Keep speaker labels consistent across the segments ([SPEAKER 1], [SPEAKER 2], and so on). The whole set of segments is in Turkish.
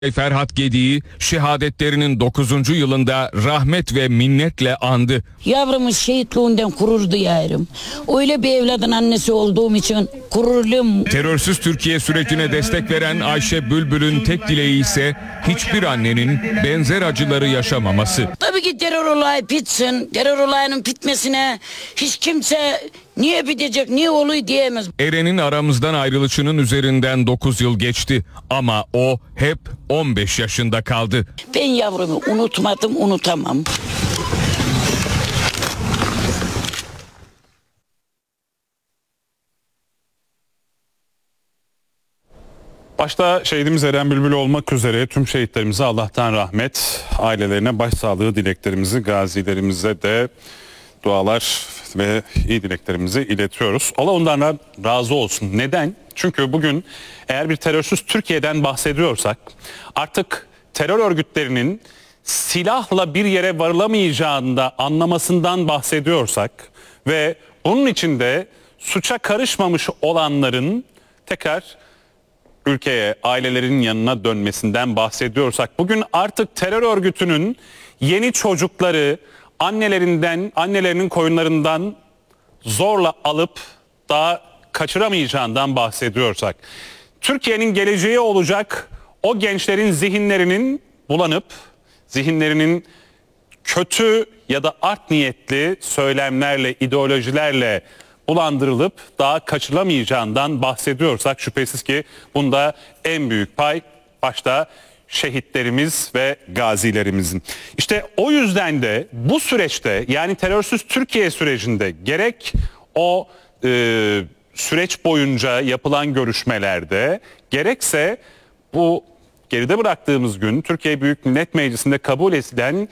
[SPEAKER 1] Ferhat Gedi'yi şehadetlerinin 9. yılında rahmet ve minnetle andı.
[SPEAKER 2] Yavrumun şehitliğinden gurur duyarım. Öyle bir evladın annesi olduğum için gururluyum.
[SPEAKER 1] Terörsüz Türkiye sürecine destek veren Ayşe Bülbül'ün tek dileği ise hiçbir annenin benzer acıları yaşamaması.
[SPEAKER 2] Tabii ki terör olayı bitsin. Terör olayının bitmesine hiç kimse niye bitecek, niye oluyor diyemez.
[SPEAKER 1] Eren'in aramızdan ayrılışının üzerinden 9 yıl geçti ama o hep 15 yaşında kaldı.
[SPEAKER 2] Ben yavrumu unutmadım, unutamam.
[SPEAKER 3] Başta şehidimiz Eren Bülbül olmak üzere tüm şehitlerimize Allah'tan rahmet, ailelerine başsağlığı dileklerimizi, gazilerimize de dualar ve iyi dileklerimizi iletiyoruz. Allah onlardan razı olsun. Neden? Çünkü bugün eğer bir terörsüz Türkiye'den bahsediyorsak, artık terör örgütlerinin silahla bir yere varılamayacağını da anlamasından bahsediyorsak ve bunun içinde suça karışmamış olanların tekrar ülkeye, ailelerin yanına dönmesinden bahsediyorsak, bugün artık terör örgütünün yeni çocukları annelerinin koyunlarından zorla alıp daha kaçıramayacağından bahsediyorsak, Türkiye'nin geleceği olacak o gençlerin zihinlerinin bulanıp, zihinlerinin kötü ya da art niyetli söylemlerle, ideolojilerle bulandırılıp daha kaçılamayacağından bahsediyorsak, şüphesiz ki bunda en büyük pay başta şehitlerimiz ve gazilerimizin. İşte o yüzden de bu süreçte, yani terörsüz Türkiye sürecinde, gerek o süreç boyunca yapılan görüşmelerde, gerekse bu geride bıraktığımız gün Türkiye Büyük Millet Meclisi'nde kabul edilen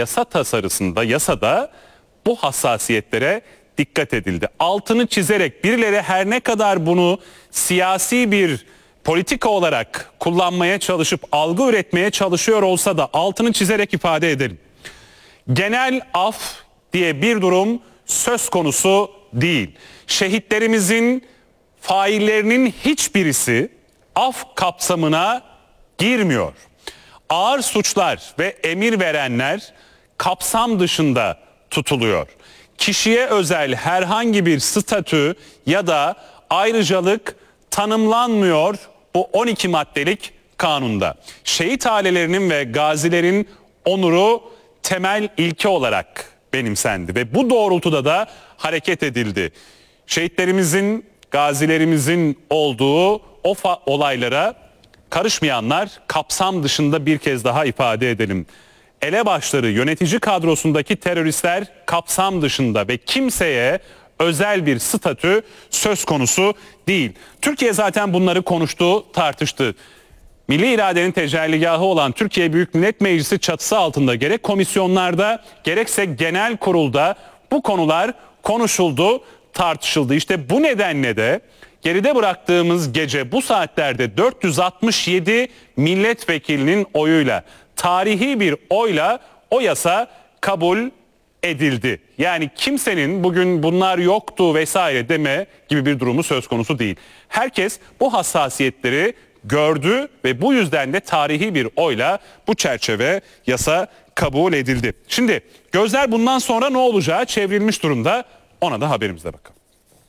[SPEAKER 3] yasada bu hassasiyetlere dikkat edildi. Altını çizerek, birileri her ne kadar bunu siyasi bir politika olarak kullanmaya çalışıp algı üretmeye çalışıyor olsa da altını çizerek ifade edelim. Genel af diye bir durum söz konusu değil. Şehitlerimizin faillerinin hiçbirisi af kapsamına girmiyor. Ağır suçlar ve emir verenler kapsam dışında tutuluyor. Kişiye özel herhangi bir statü ya da ayrıcalık tanımlanmıyor bu 12 maddelik kanunda. Şehit ailelerinin ve gazilerin onuru temel ilke olarak benimsendi ve bu doğrultuda da hareket edildi. Şehitlerimizin, gazilerimizin olduğu o olaylara karışmayanlar kapsam dışında, bir kez daha ifade edelim. Elebaşları, yönetici kadrosundaki teröristler kapsam dışında ve kimseye özel bir statü söz konusu değil. Türkiye zaten bunları konuştu, tartıştı. Milli iradenin tecelligahı olan Türkiye Büyük Millet Meclisi çatısı altında gerek komisyonlarda gerekse genel kurulda bu konular konuşuldu, tartışıldı. İşte bu nedenle de geride bıraktığımız gece bu saatlerde 467 milletvekilinin oyuyla, tarihi bir oyla o yasa kabul edildi. Yani kimsenin bugün bunlar yoktu vesaire deme gibi bir durumu söz konusu değil. Herkes bu hassasiyetleri gördü ve bu yüzden de tarihi bir oyla bu çerçeve yasa kabul edildi. Şimdi gözler bundan sonra ne olacağı çevrilmiş durumda, ona da haberimizde bakalım.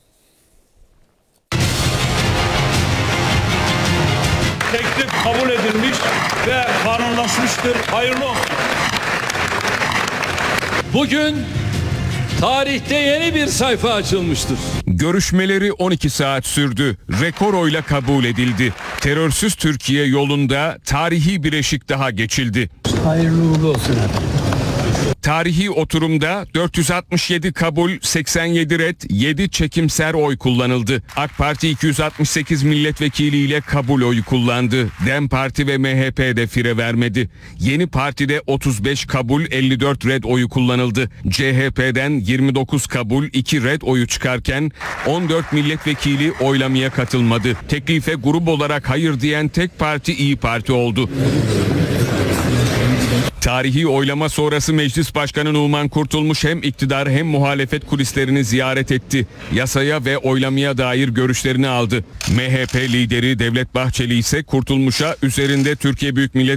[SPEAKER 4] Teklif kabul edilmiş ve kanunlaşmıştır. Hayırlı olsun. Bugün tarihte yeni bir sayfa açılmıştır.
[SPEAKER 1] Görüşmeleri 12 saat sürdü. Rekor oyla kabul edildi. Terörsüz Türkiye yolunda tarihi bir eşik daha geçildi.
[SPEAKER 5] Hayırlı uğurlu olsun efendim.
[SPEAKER 1] Tarihi oturumda 467 kabul, 87 red, 7 çekimser oy kullanıldı. AK Parti 268 milletvekiliyle kabul oyu kullandı. DEM Parti ve MHP de fire vermedi. Yeni Parti'de 35 kabul, 54 red oyu kullanıldı. CHP'den 29 kabul, 2 red oyu çıkarken 14 milletvekili oylamaya katılmadı. Teklife grup olarak hayır diyen tek parti İyi Parti oldu. Tarihi oylama sonrası Meclis Başkanı Numan Kurtulmuş hem iktidar hem muhalefet kulislerini ziyaret etti. Yasaya ve oylamaya dair görüşlerini aldı. MHP lideri Devlet Bahçeli ise Kurtulmuş'a üzerinde Türkiye Büyük Millet